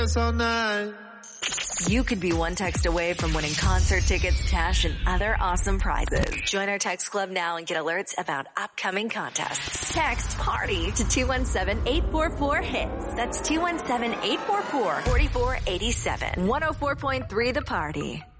all night. You could be one text away from winning concert tickets, cash, and other awesome prizes. Join our text club now and get alerts about upcoming contests. Text PARTY to 217-844-HITS. That's 217-844-4487. 104.3 The Party.